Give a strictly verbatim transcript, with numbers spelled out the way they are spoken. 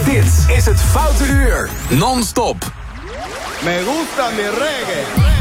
Dit is het Foute Uur. Non-stop. Me gusta mi reggae.